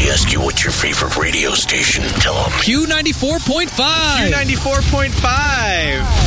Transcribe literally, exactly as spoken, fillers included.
they ask you what's your favorite radio station, tell them Q ninety-four point five. Q ninety-four point five.